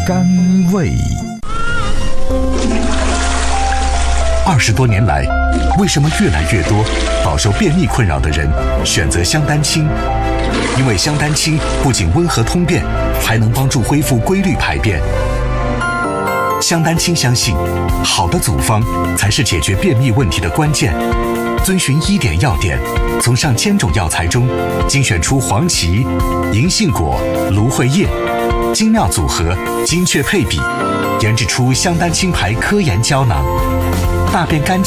甘味。 20多年来，为什么越来越多饱受便秘困扰的人选择香丹清？因为香丹清不仅温和通便，还能帮助恢复规律排便。香丹清相信，好的组方才是解决便秘问题的关键。遵循1点要点，从上千种药材中精选出黄芪、银杏果、芦荟叶，精妙组合，精确配比，研制出香丹清牌科研胶囊。大便干净